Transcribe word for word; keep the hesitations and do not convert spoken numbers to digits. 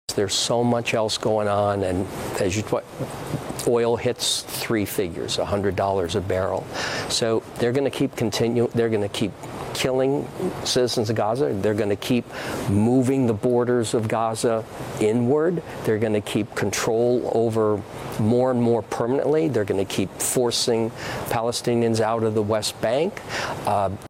There's so much else going on, and as you what oil hits three figures, one hundred dollars a barrel. So they're going to keep continue. They're going to keep killing citizens of Gaza. They're going to keep moving the borders of Gaza inward. They're going to keep control over more and more permanently. They're going to keep forcing Palestinians out of the West Bank. Uh,